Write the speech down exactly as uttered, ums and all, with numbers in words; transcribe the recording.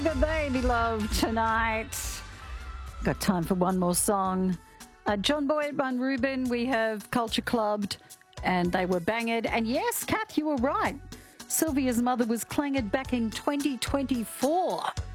The baby love tonight. Got time for one more song. Uh, John Boyd, Bun Rubin, we have Culture Clubbed, and they were banged. And yes, Kath, you were right. Sylvia's mother was clanged back in twenty twenty-four.